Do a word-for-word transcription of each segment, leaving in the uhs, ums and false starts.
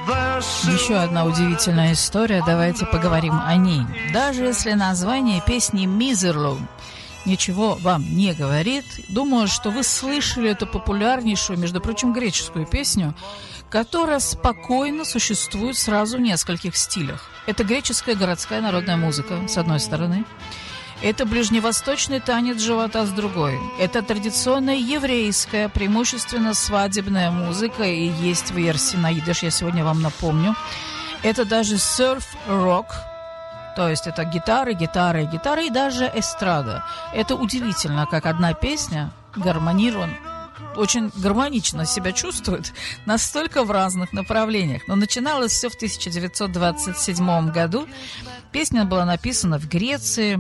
Еще одна удивительная история, давайте поговорим о ней. Даже если название песни «Мизерлу» ничего вам не говорит, думаю, что вы слышали эту популярнейшую, между прочим, греческую песню, которая спокойно существует сразу в нескольких стилях. Это греческая городская народная музыка, с одной стороны. Это ближневосточный танец живота с другой. Это традиционная еврейская, преимущественно свадебная музыка, и есть версии на идиш, я сегодня вам напомню. Это даже серф-рок, то есть это гитары, гитары, гитары и даже эстрада. Это удивительно, как одна песня гармонирует, очень гармонично себя чувствует, настолько в разных направлениях. Но начиналось все в тысяча девятьсот двадцать седьмом году. Песня была написана в Греции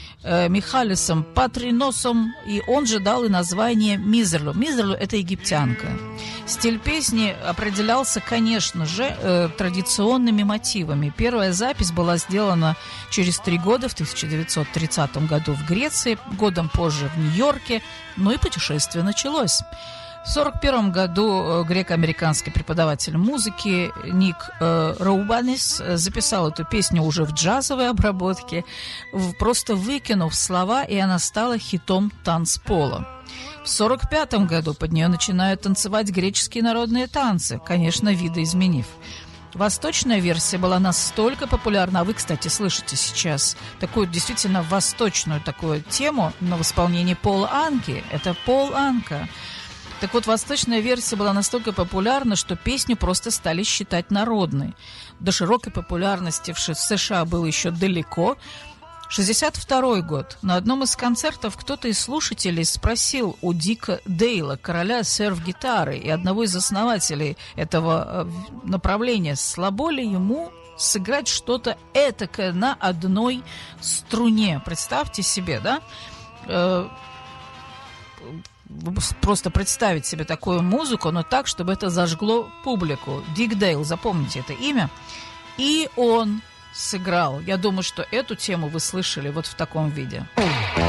Михалисом Патриносом, и он же дал и название «Мизерлу». «Мизерлу» — это египтянка. Стиль песни определялся, конечно же, э, традиционными мотивами. Первая запись была сделана через три года, в тысяча девятьсот тридцатом году в Греции, годом позже в Нью-Йорке, ну и путешествие началось. В сорок первом году греко-американский преподаватель музыки Ник э, Раубанис записал эту песню уже в джазовой обработке, в, просто выкинув слова, и она стала хитом танцпола. В сорок пятом году под нее начинают танцевать греческие народные танцы, конечно, видоизменив. Восточная версия была настолько популярна, а вы, кстати, слышите сейчас такую действительно восточную такую тему, но в исполнении Пола Анки. Это Пол Анка. Так вот, восточная версия была настолько популярна, что песню просто стали считать народной. До широкой популярности в США было еще далеко. шестьдесят второй год. На одном из концертов кто-то из слушателей спросил у Дика Дейла, короля серф-гитары и одного из основателей этого направления, слабо ли ему сыграть что-то этакое на одной струне. Представьте себе, да? Просто представить себе такую музыку, но так, чтобы это зажгло публику. Дик Дейл, запомните это имя. И он сыграл. Я думаю, что эту тему вы слышали вот в таком виде.